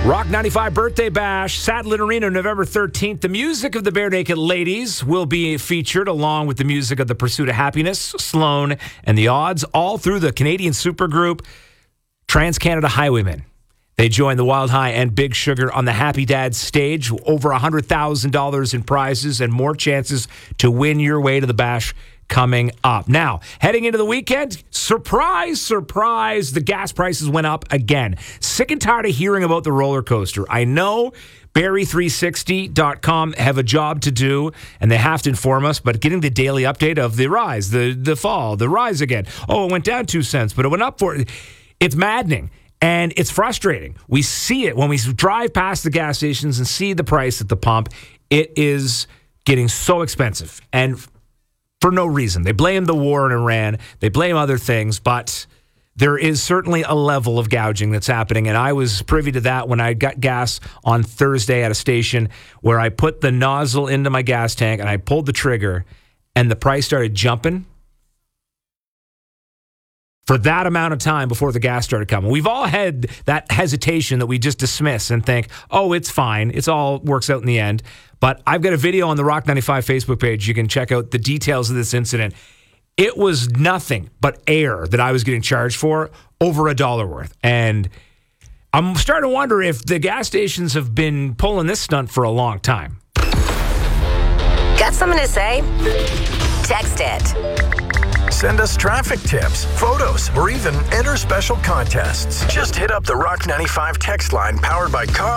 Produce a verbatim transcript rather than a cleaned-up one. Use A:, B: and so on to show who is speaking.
A: Rock ninety-five Birthday Bash, Saddlet Arena, November thirteenth. The music of the Bare Naked Ladies will be featured along with the music of the Pursuit of Happiness, Sloan, and the Odds, all through the Canadian supergroup Trans-Canada Highwaymen. They join the Wild High and Big Sugar on the Happy Dad stage. Over one hundred thousand dollars in prizes and more chances to win your way to the bash coming up. Now, heading into the weekend, surprise, surprise, the gas prices went up again. Sick and tired of hearing about the roller coaster. I know Barrie three sixty dot com have a job to do, and they have to inform us, but getting the daily update of the rise, the, the fall, the rise again. Oh, it went down two cents, but it went up for it. It's maddening. And it's frustrating. We see it when we drive past the gas stations and see the price at the pump. It is getting so expensive, and for no reason. They blame the war in Iran. They blame other things, but there is certainly a level of gouging that's happening, and I was privy to that when I got gas on Thursday at a station where I put the nozzle into my gas tank and I pulled the trigger, and the price started jumping for that amount of time before the gas started coming. We've all had that hesitation that we just dismiss and think, oh, it's fine. It's all works out in the end. But I've got a video on the Rock ninety-five Facebook page. You can check out the details of this incident. It was nothing but air that I was getting charged for, over a dollar worth. And I'm starting to wonder if the gas stations have been pulling this stunt for a long time.
B: Got something to say? Text it.
C: Send us traffic tips, photos, or even enter special contests. Just hit up the Rock ninety-five text line powered by Com.